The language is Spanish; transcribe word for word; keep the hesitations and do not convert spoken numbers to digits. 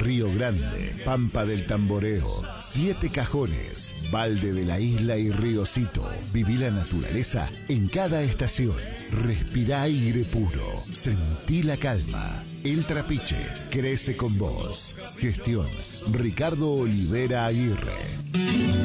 Río Grande, Pampa del Tamboreo, Siete Cajones, Valde de la Isla y Riocito. Viví la naturaleza en cada estación. Respirá aire puro. Sentí la calma. El Trapiche crece con vos. Gestión Ricardo Olivera Aguirre.